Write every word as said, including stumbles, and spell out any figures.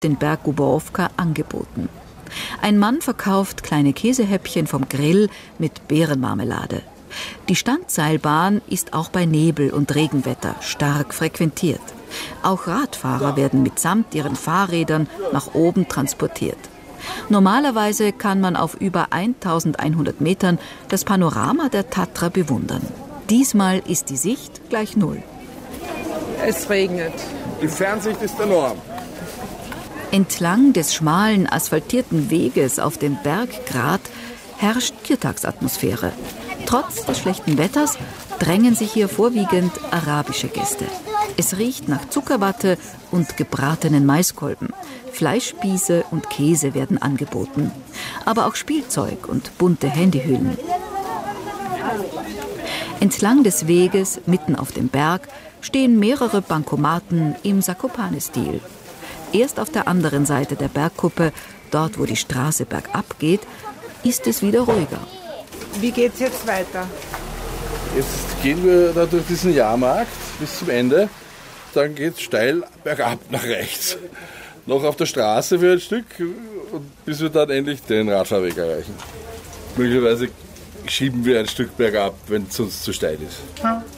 den Berg Gubowka angeboten. Ein Mann verkauft kleine Käsehäppchen vom Grill mit Beerenmarmelade. Die Standseilbahn ist auch bei Nebel und Regenwetter stark frequentiert. Auch Radfahrer werden mitsamt ihren Fahrrädern nach oben transportiert. Normalerweise kann man auf über eintausendeinhundert Metern das Panorama der Tatra bewundern. Diesmal ist die Sicht gleich null. Es regnet. Die Fernsicht ist enorm. Entlang des schmalen, asphaltierten Weges auf dem Berggrat herrscht Viertagsatmosphäre. Trotz des schlechten Wetters drängen sich hier vorwiegend arabische Gäste. Es riecht nach Zuckerwatte und gebratenen Maiskolben. Fleischspieße und Käse werden angeboten. Aber auch Spielzeug und bunte Handyhüllen. Entlang des Weges, mitten auf dem Berg, stehen mehrere Bankomaten im Zakopane-Stil. Erst auf der anderen Seite der Bergkuppe, dort wo die Straße bergab geht, ist es wieder ruhiger. Wie geht's jetzt weiter? Jetzt gehen wir da durch diesen Jahrmarkt bis zum Ende. Dann geht es steil bergab nach rechts. Noch auf der Straße für ein Stück, bis wir dann endlich den Radfahrweg erreichen. Möglicherweise schieben wir ein Stück bergab, wenn es sonst zu steil ist.